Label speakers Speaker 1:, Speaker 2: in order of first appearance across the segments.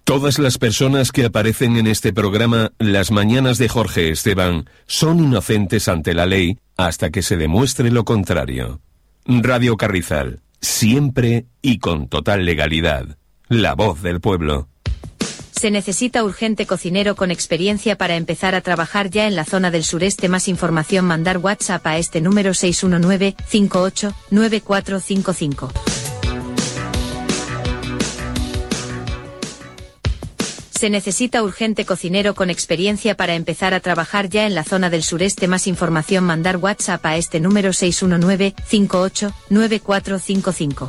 Speaker 1: Todas las personas que aparecen en este programa, Las Mañanas de Jorge Esteban, son inocentes ante la ley hasta que se demuestre lo contrario. Radio Carrizal, siempre y con total legalidad. La voz del pueblo.
Speaker 2: Se necesita urgente cocinero con experiencia para empezar a trabajar ya en la zona del sureste. Más información, mandar WhatsApp a este número 619-589455. Se necesita urgente cocinero con experiencia para empezar a trabajar ya en la zona del sureste. Más información, mandar WhatsApp a este número 619-589455.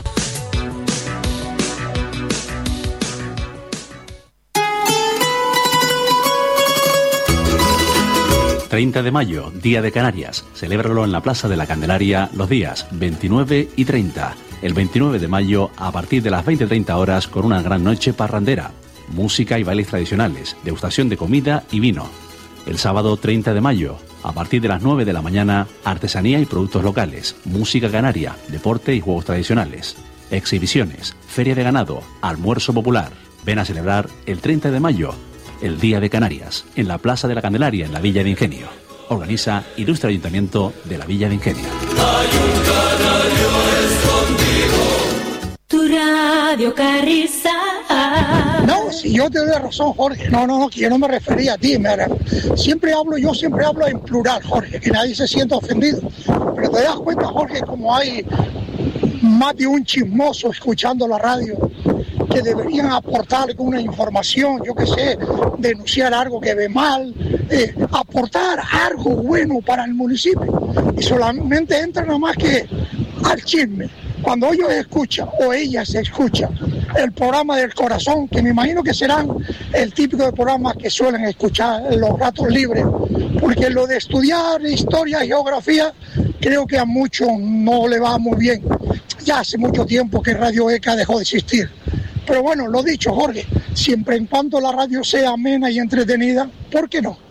Speaker 3: ...30 de mayo, Día de Canarias. Celébralo en la Plaza de la Candelaria los días 29 y 30. El 29 de mayo, a partir de las 20:30 horas, con una gran noche parrandera. Música y bailes tradicionales, degustación de comida y vino. El sábado 30 de mayo, a partir de las 9 de la mañana, artesanía y productos locales, música canaria, deporte y juegos tradicionales, exhibiciones, feria de ganado, almuerzo popular. Ven a celebrar el 30 de mayo, el Día de Canarias, en la Plaza de la Candelaria, en la Villa de Ingenio. Organiza Ilustre Ayuntamiento de la Villa de Ingenio.
Speaker 4: Hay un canario escondido.
Speaker 5: Tu Radio Carrizal.
Speaker 6: No, si yo te doy razón, Jorge. No, que yo no me refería a ti. Siempre hablo en plural, Jorge, que nadie se sienta ofendido. Pero te das cuenta, Jorge, como hay más de un chismoso escuchando la radio que deberían aportar alguna información, yo qué sé, denunciar algo que ve mal, aportar algo bueno para el municipio. Y solamente entran nada más que al chisme. Cuando ellos escuchan, o ellas escuchan, el programa del corazón, que me imagino que serán el típico de programas que suelen escuchar en los ratos libres, porque lo de estudiar historia y geografía, creo que a muchos no le va muy bien. Ya hace mucho tiempo que Radio ECA dejó de existir. Pero bueno, lo dicho, Jorge, siempre en cuanto la radio sea amena y entretenida, ¿por qué no?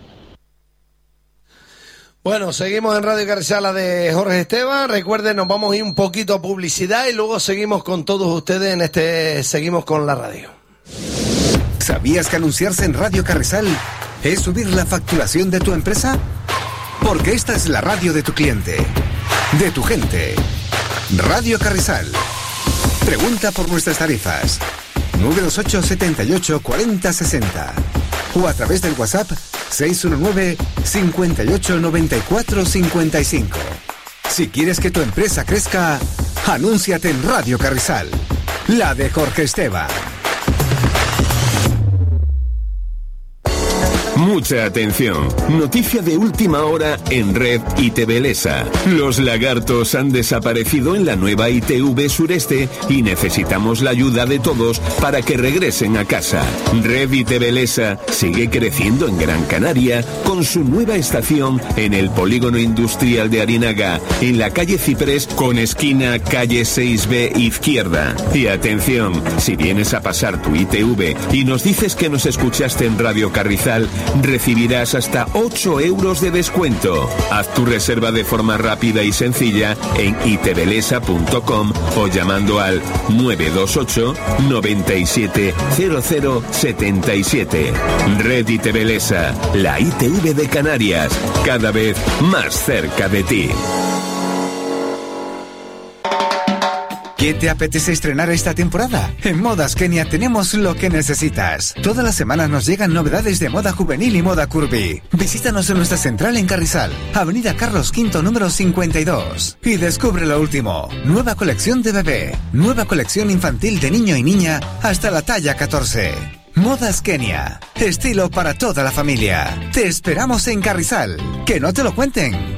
Speaker 7: Bueno, seguimos en Radio Carrizal, la de Jorge Esteban. Recuerden, nos vamos a ir un poquito a publicidad y luego seguimos con todos ustedes seguimos con la radio.
Speaker 8: ¿Sabías que anunciarse en Radio Carrizal es subir la facturación de tu empresa? Porque esta es la radio de tu cliente, de tu gente. Radio Carrizal. Pregunta por nuestras tarifas. 928 78 40 60 o a través del WhatsApp 619 58 94 55. Si quieres que tu empresa crezca, anúnciate en Radio Carrizal, la de Jorge Esteban.
Speaker 1: Mucha atención. Noticia de última hora en Red ITV Lesa. Los lagartos han desaparecido en la nueva ITV Sureste y necesitamos la ayuda de todos para que regresen a casa. Red ITV Lesa sigue creciendo en Gran Canaria con su nueva estación en el polígono industrial de Arinaga, en la calle Ciprés con esquina calle 6B izquierda. Y atención, si vienes a pasar tu ITV y nos dices que nos escuchaste en Radio Carrizal, recibirás hasta 8 euros de descuento. Haz tu reserva de forma rápida y sencilla en itvlesa.com o llamando al 928 97 00 77. Red ITV Lesa, la ITV de Canarias, cada vez más cerca de ti.
Speaker 8: ¿Qué te apetece estrenar esta temporada? En Modas Kenia tenemos lo que necesitas. Todas las semanas nos llegan novedades de moda juvenil y moda curvy. Visítanos en nuestra central en Carrizal, Avenida Carlos V, número 52. Y descubre lo último. Nueva colección de bebé. Nueva colección infantil de niño y niña hasta la talla 14. Modas Kenia. Estilo para toda la familia. Te esperamos en Carrizal. Que no te lo cuenten.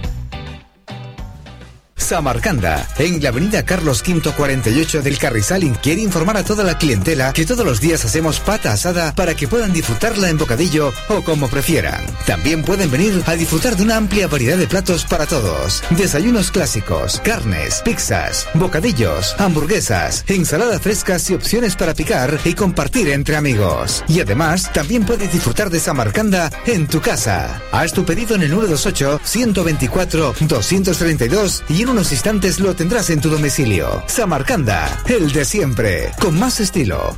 Speaker 8: Samarcanda, en la avenida Carlos V 48 del Carrizal, quiere informar a toda la clientela que todos los días hacemos pata asada para que puedan disfrutarla en bocadillo o como prefieran. También pueden venir a disfrutar de una amplia variedad de platos para todos. Desayunos clásicos, carnes, pizzas, bocadillos, hamburguesas, ensaladas frescas y opciones para picar y compartir entre amigos. Y además, también puedes disfrutar de Samarcanda en tu casa. Haz tu pedido en el 928 124 232 y en una unos instantes lo tendrás en tu domicilio. Samarcanda, el de siempre, con más estilo.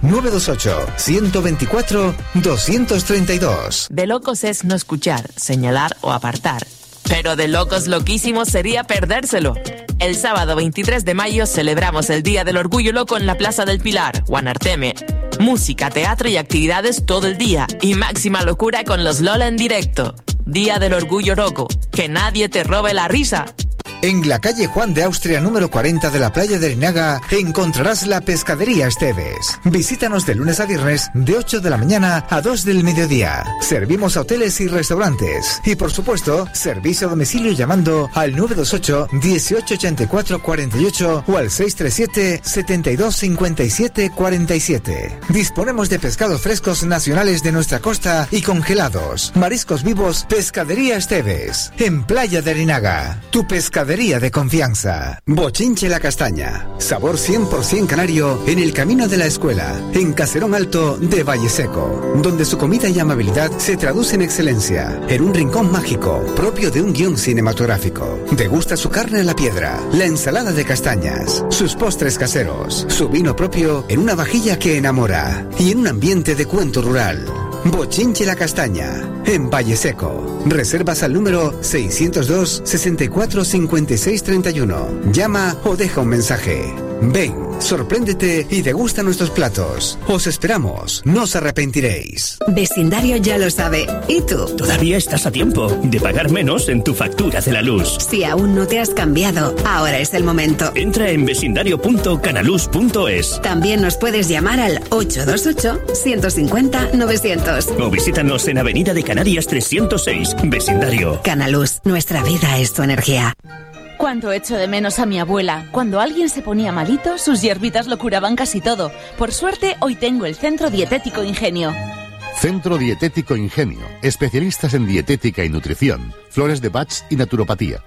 Speaker 8: 928-124-232.
Speaker 9: De locos es no escuchar, señalar o apartar. Pero de locos loquísimos sería perdérselo. El sábado 23 de mayo celebramos el Día del Orgullo Loco en la Plaza del Pilar, Guanarteme. Música, teatro y actividades todo el día. Y máxima locura con los Lola en directo. Día del Orgullo Loco. Que nadie te robe la risa.
Speaker 8: En la calle Juan de Austria número 40 de la playa de Arinaga encontrarás la Pescadería Esteves. Visítanos de lunes a viernes de 8 de la mañana a 2 del mediodía. Servimos a hoteles y restaurantes. Y por supuesto, servicio a domicilio llamando al 928 1884 48 o al 637 72 57 47. Disponemos de pescados frescos nacionales de nuestra costa y congelados. Mariscos vivos, Pescadería Esteves. En Playa de Arinaga. Tu pescadería de confianza. Bochinche La Castaña. Sabor 100% canario en el camino de la escuela. En Caserón Alto de Valle Seco. Donde su comida y amabilidad se traduce en excelencia. En un rincón mágico propio de un guión cinematográfico. Degusta su carne a la piedra. La ensalada de castañas. Sus postres caseros. Su vino propio en una vajilla que enamora. Y en un ambiente de cuento rural. Bochinche La Castaña, en Valle Seco. Reservas al número 602 64 56 31. Llama o deja un mensaje. Ven, sorpréndete y degusta nuestros platos. Os esperamos, no os arrepentiréis.
Speaker 10: Vecindario ya lo sabe. ¿Y tú?
Speaker 11: Todavía estás a tiempo de pagar menos en tu factura de la luz.
Speaker 10: Si aún no te has cambiado, ahora es el momento.
Speaker 11: Entra en vecindario.canaluz.es.
Speaker 10: También nos puedes llamar al 828-150-900.
Speaker 11: O visítanos en Avenida de Canarias 306, Vecindario.
Speaker 10: Canaluz, nuestra vida es tu energía.
Speaker 12: Cuánto echo de menos a mi abuela. Cuando alguien se ponía malito, sus hierbitas lo curaban casi todo. Por suerte, hoy tengo el Centro Dietético Ingenio.
Speaker 13: Centro Dietético Ingenio. Especialistas en dietética y nutrición. Flores de Bach y naturopatía.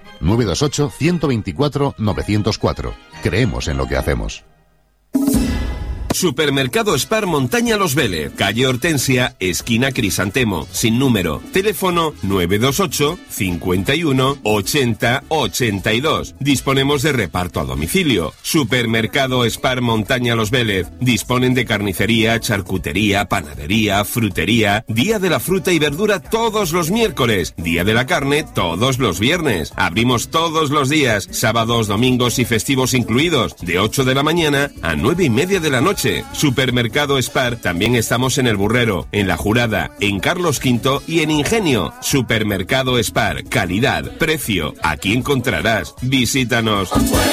Speaker 13: 928-124-904. Creemos en lo que hacemos.
Speaker 1: Supermercado Spar Montaña Los Vélez, calle Hortensia, esquina Crisantemo, sin número, teléfono 928 51 80 82. Disponemos de reparto a domicilio. Supermercado Spar Montaña Los Vélez, disponen de carnicería, charcutería, panadería, frutería, día de la fruta y verdura todos los miércoles, día de la carne todos los viernes. Abrimos todos los días, sábados, domingos y festivos incluidos, de 8 de la mañana a 9:30 de la noche. Supermercado Spar, también estamos en El Burrero, en La Jurada, en Carlos V y en Ingenio. Supermercado Spar, calidad, precio, aquí encontrarás. Visítanos.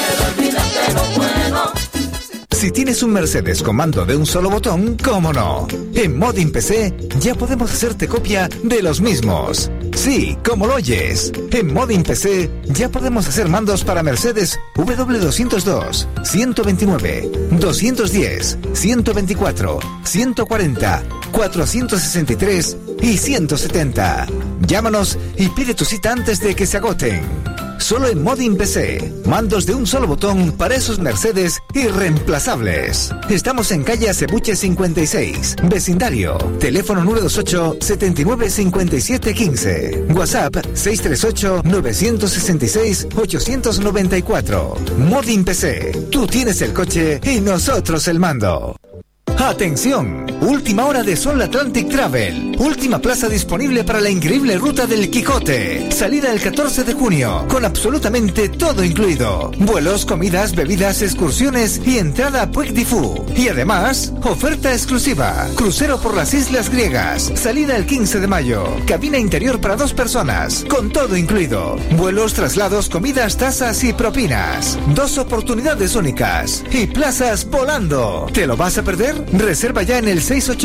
Speaker 8: Si tienes un Mercedes con mando de un solo botón, ¿cómo no? En Modin PC ya podemos hacerte copia de los mismos. Sí, como lo oyes. En Modin PC ya podemos hacer mandos para Mercedes W202, 129, 210, 124, 140, 463 y 170. Llámanos y pide tu cita antes de que se agoten. Solo en Modin PC. Mandos de un solo botón para esos Mercedes irreemplazables. Estamos en calle Acebuche 56, vecindario. Teléfono 928 79 57 15. WhatsApp 638 966 894. Modin PC. Tú tienes el coche y nosotros el mando. ¡Atención! Última hora de Sol Atlantic Travel. Última plaza disponible para la increíble ruta del Quijote. Salida el 14 de junio, con absolutamente todo incluido. Vuelos, comidas, bebidas, excursiones y entrada a Puig di Fou. Y además, oferta exclusiva. Crucero por las Islas Griegas. Salida el 15 de mayo. Cabina interior para 2 personas, con todo incluido. Vuelos, traslados, comidas, tasas y propinas. 2 oportunidades únicas. Y plazas volando. ¿Te lo vas a perder? Reserva ya en el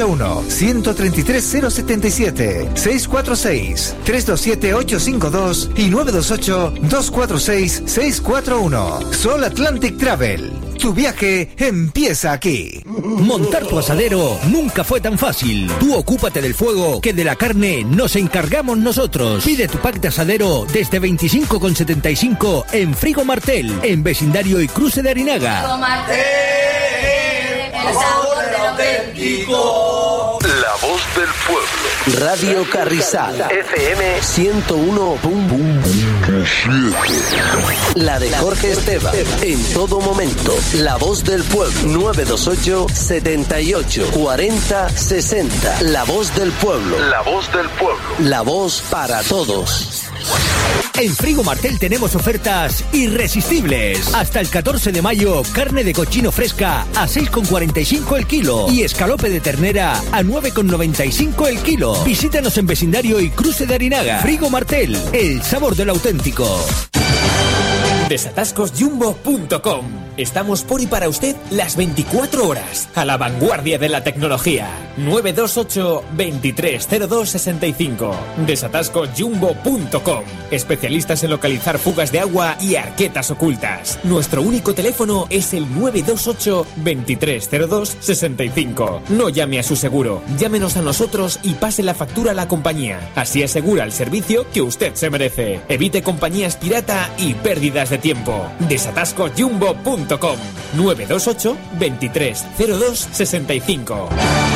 Speaker 8: 681-133-077, 646-327-852 y 928-246-641. Sol Atlantic Travel. Tu viaje empieza aquí.
Speaker 14: Montar tu asadero nunca fue tan fácil. Tú ocúpate del fuego, que de la carne nos encargamos nosotros. Pide tu pack de asadero desde 25,75 en Frigo Martel, en vecindario y cruce de Arinaga.
Speaker 4: Frigo Martel, el sabor del auténtico.
Speaker 15: La voz del pueblo. Radio Carrizal. FM 101. La de Jorge Esteban. En todo momento. La voz del pueblo. 928 78 40 60. La voz del pueblo. La voz del pueblo. La voz para todos.
Speaker 14: En Frigo Martel tenemos ofertas irresistibles. Hasta el 14 de mayo, carne de cochino fresca a 6,45 el kilo y escalope de ternera a 9,95 el kilo. Visítanos en Vecindario y Cruce de Arinaga. Frigo Martel, el sabor del auténtico.
Speaker 16: Desatascosjumbo.com. Estamos por y para usted las 24 horas, a la vanguardia de la tecnología. 928 2302 65. Desatascosjumbo.com. Especialistas en localizar fugas de agua y arquetas ocultas. Nuestro único teléfono es el 928 2302 65. No llame a su seguro, llámenos a nosotros y pase la factura a la compañía. Así asegura el servicio que usted se merece. Evite compañías pirata y pérdidas de tiempo. Desatascosjumbo.com. 928 2302 65.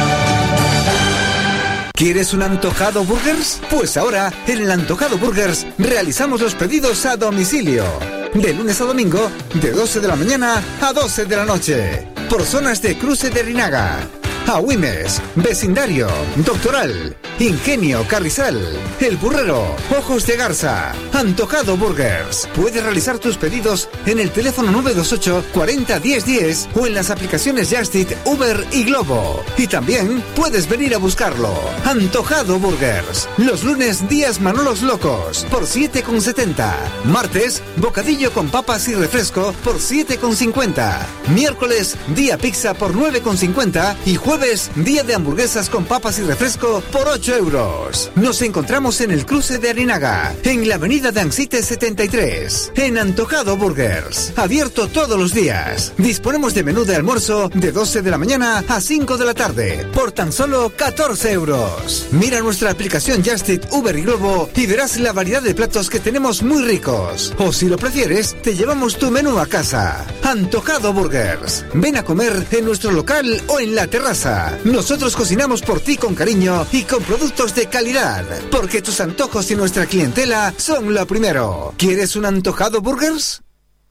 Speaker 8: ¿Quieres un Antojado Burgers? Pues ahora, en el Antojado Burgers, realizamos los pedidos a domicilio. De lunes a domingo, de 12 de la mañana a 12 de la noche. Por zonas de Cruce de Arinaga, Agüimes, Vecindario, Doctoral, Ingenio, Carrizal, El Burrero, Ojos de Garza. Antojado Burgers. Puedes realizar tus pedidos en el teléfono 928 40 10 10 o en las aplicaciones Just Eat, Uber y Globo. Y también puedes venir a buscarlo. Antojado Burgers. Los lunes, días Manolos Locos por 7,70. Martes, bocadillo con papas y refresco por 7,50. Miércoles, día pizza por 9,50 y jueves, día de hamburguesas con papas y refresco por 8 euros. Nos encontramos en el Cruce de Arinaga, en la avenida de Ansite 73, en Antojado Burgers. Abierto todos los días. Disponemos de menú de almuerzo de 12 de la mañana a 5 de la tarde, por tan solo 14 euros. Mira nuestra aplicación Just Eat, Uber y Globo y verás la variedad de platos que tenemos muy ricos. O si lo prefieres, te llevamos tu menú a casa. Antojado Burgers. Ven a comer en nuestro local o en la terraza. Nosotros cocinamos por ti con cariño y con productos de calidad, porque tus antojos y nuestra clientela son lo primero. ¿Quieres un Antojado Burgers?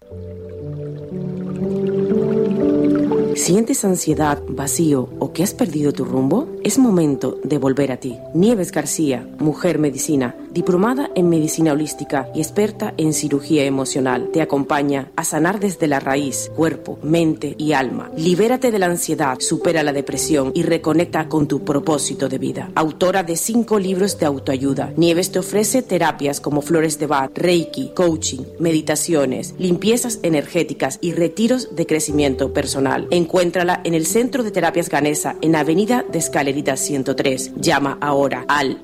Speaker 17: ¿Sientes ansiedad, vacío o que has perdido tu rumbo? Es momento de volver a ti. Nieves García, mujer medicina, diplomada en medicina holística y experta en cirugía emocional, te acompaña a sanar desde la raíz, cuerpo, mente y alma. Libérate de la ansiedad, supera la depresión y reconecta con tu propósito de vida. Autora de 5 libros de autoayuda, Nieves te ofrece terapias como flores de Bach, Reiki, coaching, meditaciones, limpiezas energéticas y retiros de crecimiento personal. Encuéntrala en el Centro de Terapias Ganesa, en Avenida de Escalerita 103. Llama ahora al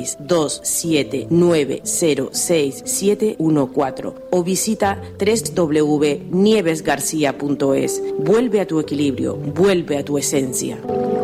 Speaker 17: 627-906-714 o visita www.nievesgarcia.es. Vuelve a tu equilibrio, vuelve a tu esencia.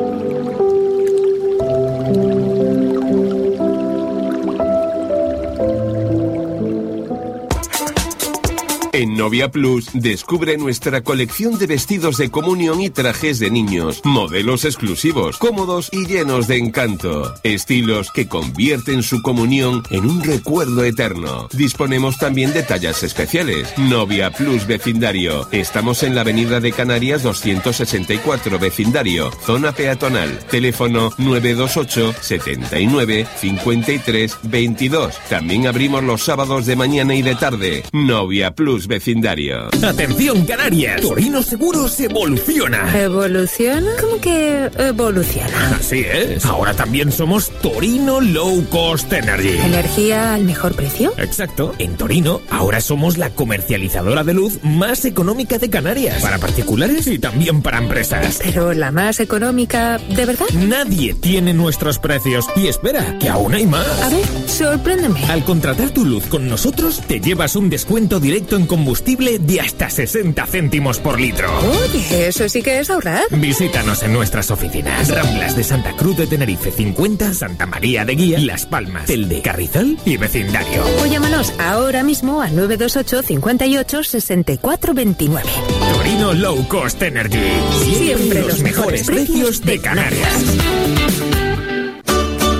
Speaker 1: En Novia Plus, descubre nuestra colección de vestidos de comunión y trajes de niños, modelos exclusivos, cómodos y llenos de encanto, estilos que convierten su comunión en un recuerdo eterno. Disponemos también de tallas especiales. Novia Plus Vecindario. Estamos en la Avenida de Canarias 264, Vecindario, zona peatonal. Teléfono 928 79 53 22. También abrimos los sábados de mañana y de tarde. Novia Plus Vecindario.
Speaker 16: ¡Atención, Canarias! Torino Seguros evoluciona.
Speaker 18: ¿Evoluciona? ¿Cómo que evoluciona?
Speaker 16: Así es. Ahora también somos Torino Low Cost Energy.
Speaker 18: ¿Energía al mejor precio?
Speaker 16: Exacto. En Torino, ahora somos la comercializadora de luz más económica de Canarias. Para particulares y también para empresas.
Speaker 18: Pero la más económica, ¿de verdad?
Speaker 16: Nadie tiene nuestros precios. Y espera, que aún hay más.
Speaker 18: A ver, sorpréndeme.
Speaker 16: Al contratar tu luz con nosotros, te llevas un descuento directo en combustible de hasta 60 céntimos por litro.
Speaker 18: Oye, eso sí que es ahorrar.
Speaker 16: Visítanos en nuestras oficinas. Ramblas de Santa Cruz de Tenerife 50, Santa María de Guía, Las Palmas, Telde, Carrizal y Vecindario.
Speaker 18: O llámanos ahora mismo al 928 58 64 29.
Speaker 16: Torino Low Cost Energy. Siempre los mejores precios de Canarias.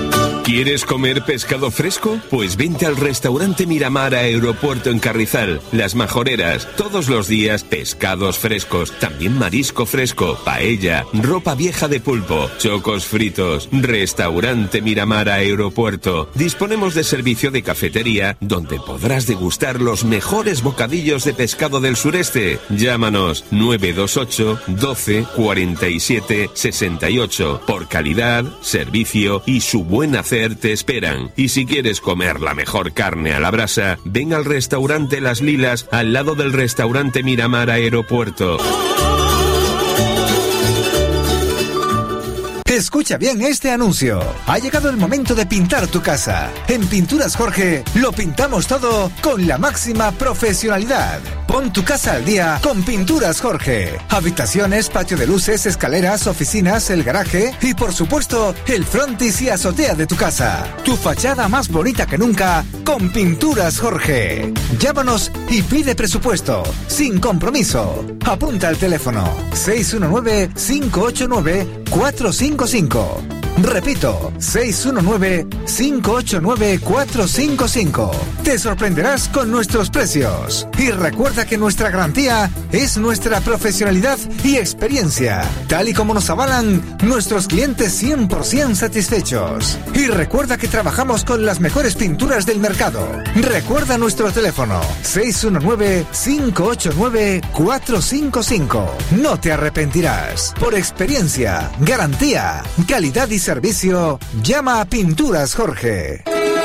Speaker 1: ¿Quieres comer pescado fresco? Pues vente al restaurante Miramar Aeropuerto en Carrizal. Las Majoreras, todos los días pescados frescos, también marisco fresco, paella, ropa vieja de pulpo, chocos fritos. Restaurante Miramar Aeropuerto. Disponemos de servicio de cafetería donde podrás degustar los mejores bocadillos de pescado del sureste. Llámanos 928 12 47 68. Por calidad, servicio y su buen hacer te esperan. Y si quieres comer la mejor carne a la brasa, ven al restaurante Las Lilas al lado del restaurante Miramar Aeropuerto.
Speaker 8: Escucha bien este anuncio. Ha llegado el momento de pintar tu casa. En Pinturas Jorge lo pintamos todo con la máxima profesionalidad. Pon tu casa al día con Pinturas Jorge. Habitaciones, patio de luces, escaleras, oficinas, el garaje y por supuesto el frontis y azotea de tu casa. Tu fachada más bonita que nunca con Pinturas Jorge. Llámanos y pide presupuesto sin compromiso. Apunta al teléfono 619-589-455. Repito, 619-589-455. Te sorprenderás con nuestros precios. Y recuerda que nuestra garantía es nuestra profesionalidad y experiencia, tal y como nos avalan nuestros clientes 100% satisfechos. Y recuerda que trabajamos con las mejores pinturas del mercado. Recuerda nuestro teléfono 619-589-455. No te arrepentirás. Por experiencia, garantía, calidad y servicio, llama a Pinturas Jorge.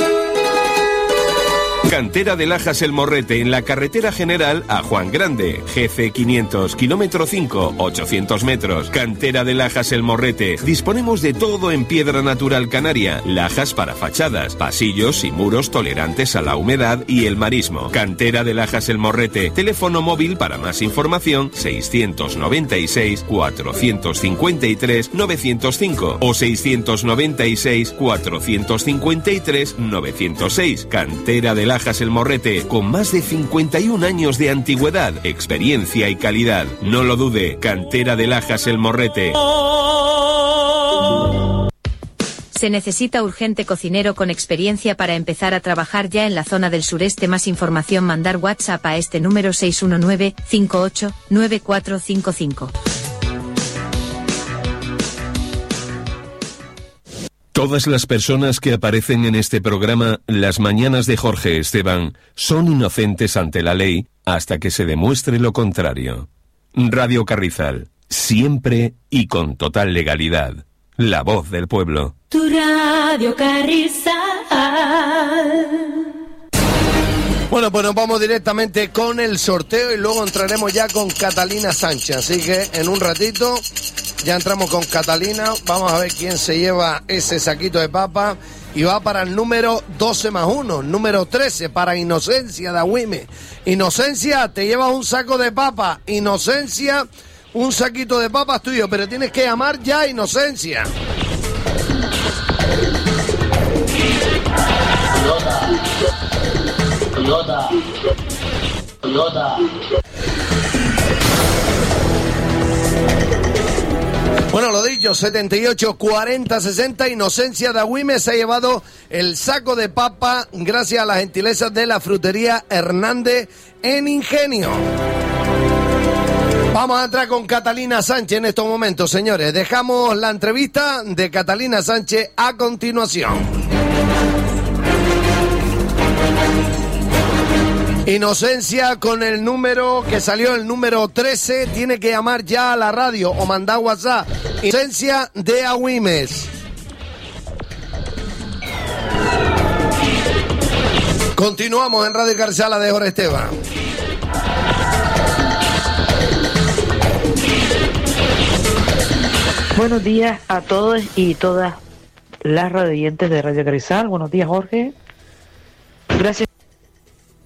Speaker 1: Cantera de Lajas El Morrete, en la carretera general a Juan Grande, GC 500, kilómetro 5, 800 metros. Cantera de Lajas El Morrete. Disponemos de todo en piedra natural canaria, lajas para fachadas, pasillos y muros tolerantes a la humedad y el marismo. Cantera de Lajas El Morrete. Teléfono móvil para más información 696 453 905 o 696 453 906. Cantera de Lajas El Morrete, con más de 51 años de antigüedad, experiencia y calidad. No lo dude, Cantera de Lajas El Morrete.
Speaker 2: Se necesita urgente cocinero con experiencia para empezar a trabajar ya en la zona del sureste. Más información, mandar WhatsApp a este número 619-589455.
Speaker 1: Todas las personas que aparecen en este programa, Las Mañanas de Jorge Esteban, son inocentes ante la ley hasta que se demuestre lo contrario. Radio Carrizal, siempre y con total legalidad. La voz del pueblo.
Speaker 5: Tu Radio Carrizal.
Speaker 7: Bueno, pues nos vamos directamente con el sorteo y luego entraremos ya con Catalina Sánchez. Así que en un ratito ya entramos con Catalina. Vamos a ver quién se lleva ese saquito de papa. Y va para el número 12 más 1, número 13, para Inocencia de Agüime. Inocencia, te llevas un saco de papa. Inocencia, un saquito de papas tuyo, pero tienes que llamar ya, Inocencia. Toyota. Bueno, lo dicho, 78 40 60, Inocencia de Agüime se ha llevado el saco de papa gracias a las gentilezas de la frutería Hernández en Ingenio. Vamos a entrar con Catalina Sánchez en estos momentos, señores. Dejamos la entrevista de Catalina Sánchez a continuación. Inocencia, con el número que salió, el número 13, tiene que llamar ya a la radio o mandar WhatsApp. Inocencia de Agüimes. Continuamos en Radio Carrizal de Jorge Esteban.
Speaker 19: Buenos días a todos y todas las radioyentes de Radio Carrizal. Buenos días, Jorge. Gracias